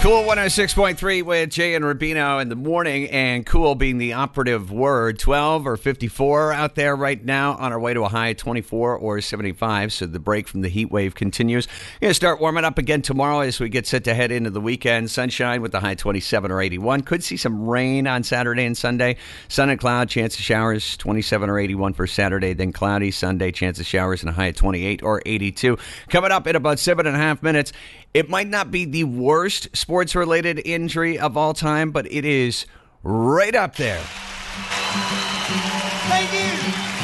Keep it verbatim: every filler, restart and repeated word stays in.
Cool one oh six point three with Jay and Rubino in the morning, and cool being the operative word. twelve or fifty-four out there right now, on our way to a high of twenty-four or seventy-five, so the break from the heat wave continues. We're going to start warming up again tomorrow as we get set to head into the weekend. Sunshine with the high twenty-seven or eighty-one. Could see some rain on Saturday and Sunday. Sun and cloud, chance of showers, twenty-seven or eighty-one for Saturday, then cloudy Sunday, chance of showers and a high of twenty-eight or eighty-two. Coming up in about seven and a half minutes, it might not be the worst sports-related injury of all time, but it is right up there.